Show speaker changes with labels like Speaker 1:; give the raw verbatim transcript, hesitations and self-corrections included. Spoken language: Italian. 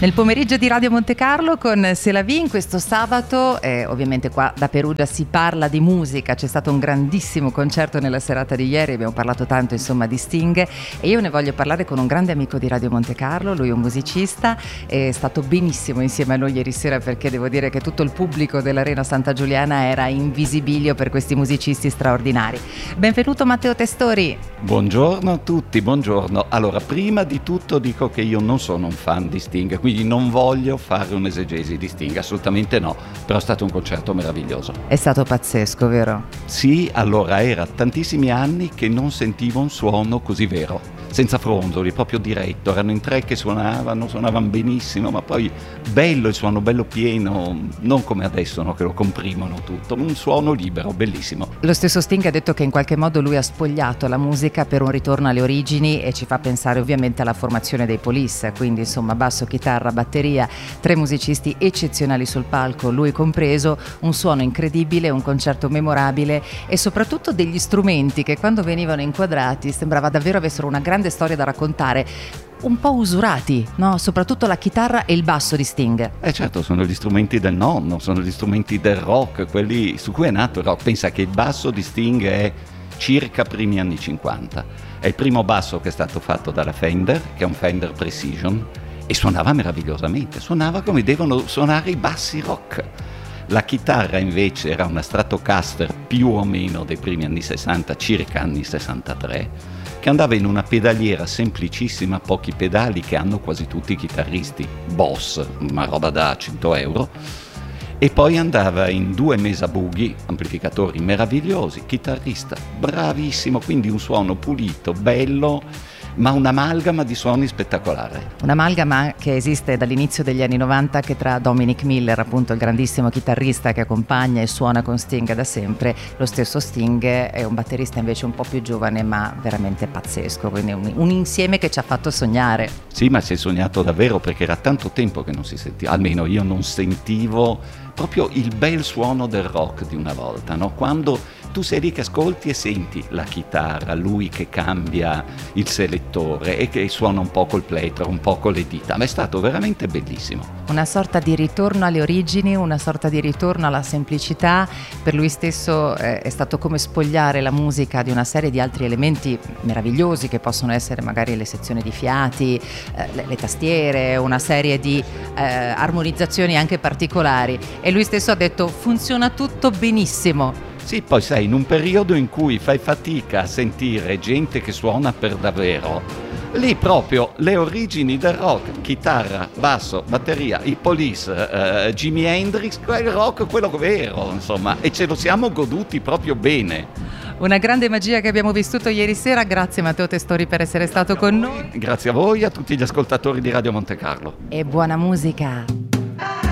Speaker 1: Nel pomeriggio di Radio Monte Carlo con C'est la vie, in questo sabato, eh, ovviamente qua da Perugia si parla di musica, c'è stato un grandissimo concerto nella serata di ieri, abbiamo parlato tanto insomma di Sting e io ne voglio parlare con un grande amico di Radio Monte Carlo, lui è un musicista, è stato benissimo insieme a noi ieri sera perché devo dire che tutto il pubblico dell'Arena Santa Giuliana era in visibilio per questi musicisti straordinari. Benvenuto Matteo Testori.
Speaker 2: Buongiorno a tutti, buongiorno. Allora, prima di tutto dico che io non sono un fan di Sting, quindi non voglio fare un'esegesi di Sting, assolutamente no, però è stato un concerto meraviglioso.
Speaker 1: È stato pazzesco, vero?
Speaker 2: Sì, allora era tantissimi anni che non sentivo un suono così vero, senza fronzoli, proprio diretto, erano in tre che suonavano, suonavano benissimo, ma poi bello il suono, bello pieno, non come adesso no, che lo comprimono tutto, un suono libero, bellissimo.
Speaker 1: Lo stesso Sting ha detto che in qualche modo lui ha spogliato la musica per un ritorno alle origini e ci fa pensare ovviamente alla formazione dei Police, quindi insomma basso, chitarra, batteria, tre musicisti eccezionali sul palco, lui compreso, un suono incredibile, un concerto memorabile e soprattutto degli strumenti che quando venivano inquadrati sembrava davvero avessero una grande storia da raccontare, un po' usurati, no? Soprattutto la chitarra e il basso di Sting.
Speaker 2: Eh certo, sono gli strumenti del nonno, sono gli strumenti del rock, quelli su cui è nato il rock. Pensa che il basso di Sting è circa primi anni cinquanta, è il primo basso che è stato fatto dalla Fender, che è un Fender Precision, e suonava meravigliosamente, suonava come devono suonare i bassi rock. La chitarra invece era una Stratocaster più o meno dei primi anni sessanta, circa anni sessantatré, che andava in una pedaliera semplicissima, pochi pedali che hanno quasi tutti i chitarristi, Boss, una roba da cento euro, e poi andava in due Mesa Boogie, amplificatori meravigliosi, chitarrista bravissimo, quindi un suono pulito, bello, ma un'amalgama di suoni spettacolare.
Speaker 1: Un'amalgama che esiste dall'inizio degli anni novanta, che tra Dominic Miller, appunto il grandissimo chitarrista che accompagna e suona con Sting da sempre, lo stesso Sting è un batterista invece un po' più giovane ma veramente pazzesco, quindi un, un insieme che ci ha fatto sognare.
Speaker 2: Sì, ma si è sognato davvero perché era tanto tempo che non si sentiva, almeno io non sentivo proprio il bel suono del rock di una volta, no? Quando tu sei lì che ascolti e senti la chitarra, lui che cambia il selettore e che suona un po' col plettro, un po' con le dita, ma è stato veramente bellissimo.
Speaker 1: Una sorta di ritorno alle origini, una sorta di ritorno alla semplicità, per lui stesso eh, è stato come spogliare la musica di una serie di altri elementi meravigliosi che possono essere magari le sezioni di fiati, eh, le, le tastiere, una serie di eh, armonizzazioni anche particolari e lui stesso ha detto funziona tutto benissimo.
Speaker 2: Sì, poi sai, in un periodo in cui fai fatica a sentire gente che suona per davvero, lì proprio le origini del rock, chitarra, basso, batteria, i Police, eh, Jimi Hendrix, quel rock, quello vero, insomma, e ce lo siamo goduti proprio bene.
Speaker 1: Una grande magia che abbiamo vissuto ieri sera, grazie Matteo Testori per essere stato con noi.
Speaker 2: Grazie a voi e a tutti gli ascoltatori di Radio Monte Carlo.
Speaker 1: E buona musica.